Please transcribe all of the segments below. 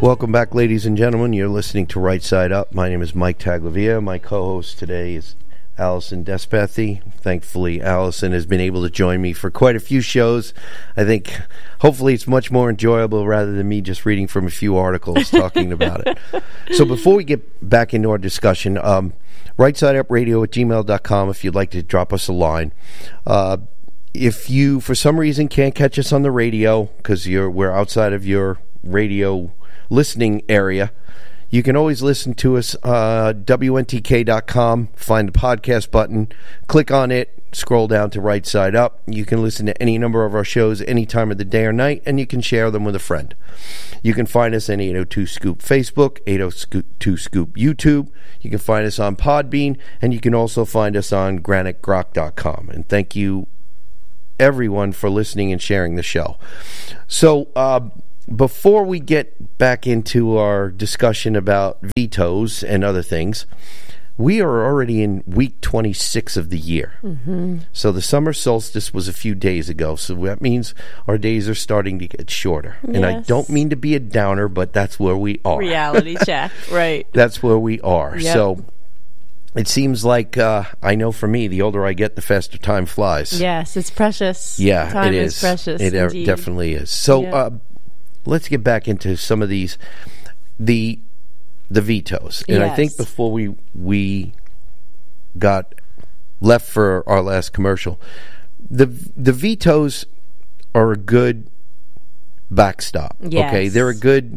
Welcome back, ladies and gentlemen. You're listening to Right Side Up. My name is Mike Taglavia. My co-host today is Allison Despathy. Thankfully, Allison has been able to join me for quite a few shows. I think hopefully it's much more enjoyable rather than me just reading from a few articles talking about it. So before we get back into our discussion, rightsideUpradio@gmail.com if you'd like to drop us a line. If you, for some reason, can't catch us on the radio because we're outside of your radio listening area, you can always listen to us WNTK.com, find the podcast button, click on it, scroll down to Right Side Up. You can listen to any number of our shows any time of the day or night, and you can share them with a friend. You can find us on 802 Scoop Facebook, 802 Scoop YouTube. You can find us on Podbean, and you can also find us on granitegrok.com. And thank you, everyone, for listening and sharing the show. So, before we get back into our discussion about vetoes and other things, we are already in week 26 of the year. Mm-hmm. So the summer solstice was a few days ago, so that means our days are starting to get shorter. Yes. And I don't mean to be a downer, but that's where we are. Reality check, right. That's where we are. Yep. So it seems like, I know for me, the older I get, the faster time flies. Yes, it's precious. Yeah, time it is. Precious. It definitely is. So, let's get back into some of these, the vetoes. And I think before we got left for our last commercial, the vetoes are a good backstop. Yes. Okay, they're a good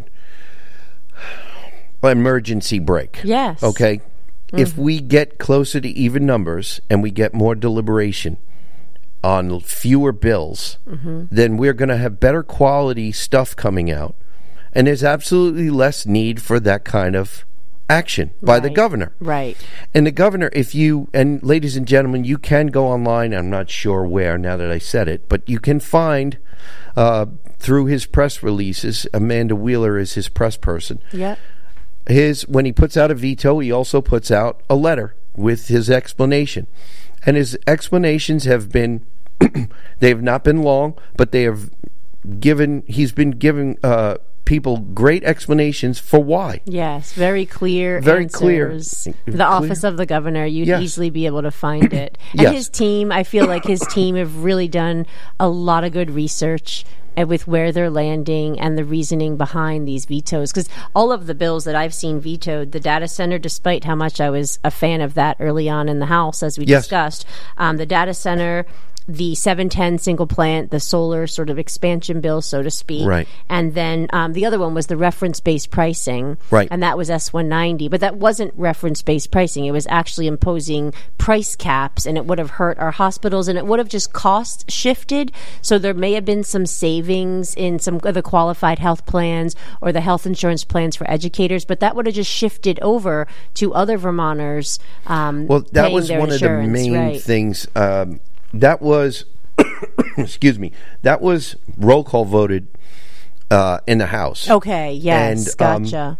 emergency brake. Yes. Okay, if we get closer to even numbers and we get more deliberation on fewer bills, then we're going to have better quality stuff coming out. And there's absolutely less need for that kind of action by the governor. Right. And the governor, and ladies and gentlemen, you can go online, I'm not sure where now that I said it, but you can find through his press releases, Amanda Wheeler is his press person. Yeah. When he puts out a veto, he also puts out a letter with his explanation. And his explanations have been, they have not been long, but he's been giving people great explanations for why. Yes, very clear Very answers. clear. The office of the governor, you'd easily be able to find it. And Yes. his team, I feel like his team have really done a lot of good research with where they're landing and the reasoning behind these vetoes. Because all of the bills that I've seen vetoed, the data center, despite how much I was a fan of that early on in the House, as we discussed, the data center, the 710 single plant, the solar sort of expansion bill, so to speak. Right. And then the other one was the reference-based pricing. Right. And that was S-190. But that wasn't reference-based pricing. It was actually imposing price caps, and it would have hurt our hospitals, and it would have just cost shifted. So there may have been some savings in some of the qualified health plans or the health insurance plans for educators, but that would have just shifted over to other Vermonters Well, that was one of the main things. That was, excuse me, that was roll call voted in the House. Okay, yes, and, gotcha.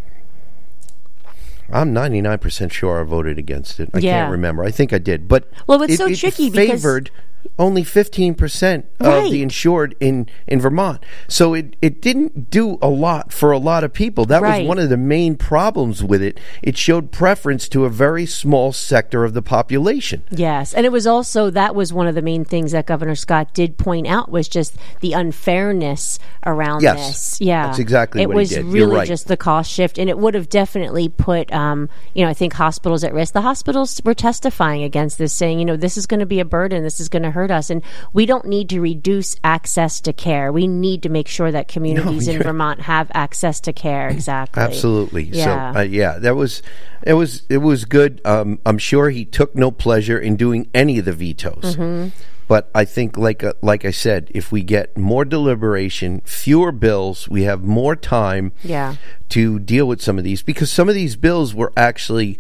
I'm 99% sure I voted against it. I can't remember. I think I did. But it's so tricky because it favored only 15% of the insured in Vermont. So it didn't do a lot for a lot of people. That was one of the main problems with it. It showed preference to a very small sector of the population. Yes, and it was also, that was one of the main things that Governor Scott did point out, was just the unfairness around this. Yeah, that's exactly what he did. It was really just the cost shift, and it would have definitely put, I think hospitals at risk. The hospitals were testifying against this, saying, this is going to be a burden, this is going to hurt us, and we don't need to reduce access to care. We need to make sure that communities in Vermont have access to care. Exactly. Absolutely. Yeah. So it was good. I'm sure he took no pleasure in doing any of the vetoes. Mm-hmm. But I think, like I said, if we get more deliberation, fewer bills, we have more time to deal with some of these, because some of these bills were actually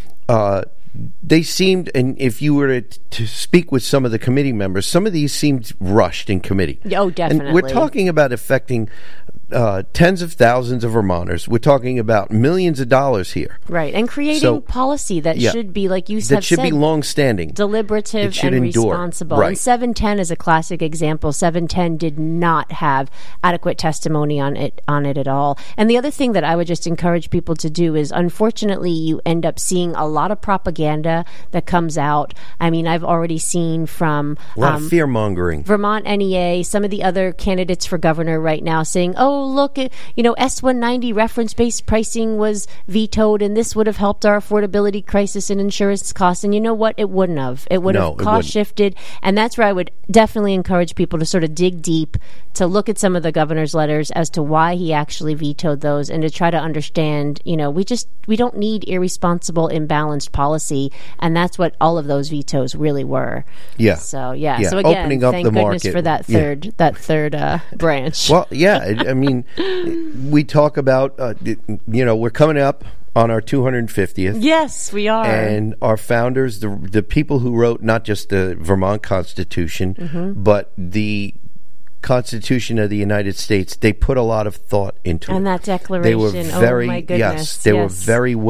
they seemed, and if you were to speak with some of the committee members, some of these seemed rushed in committee. Oh, definitely. And we're talking about affecting tens of thousands of Vermonters. We're talking about millions of dollars here. Right, and creating policy that should be, like you said, that should be long-standing, deliberative, and endure. Responsible. Right. And 710 is a classic example. 710 did not have adequate testimony on it at all. And the other thing that I would just encourage people to do is, unfortunately, you end up seeing a lot of propaganda that comes out. I mean, I've already seen from a lot of fear-mongering. Vermont NEA, some of the other candidates for governor right now saying, oh, look, S190 reference-based pricing was vetoed, and this would have helped our affordability crisis and insurance costs. And you know what? It wouldn't have. It would have cost-shifted. And that's where I would definitely encourage people to sort of dig deep, to look at some of the governor's letters as to why he actually vetoed those, and to try to understand, we don't need irresponsible, imbalanced policy. And that's what all of those vetoes really were. Yeah. So, yeah. So, again, opening up thank the goodness market for that third branch. Well, yeah. I mean, we talk about, we're coming up on our 250th. Yes, we are. And our founders, the people who wrote not just the Vermont Constitution, but the Constitution of the United States, they put a lot of thought into it. And that declaration, they were very, oh my goodness. They were very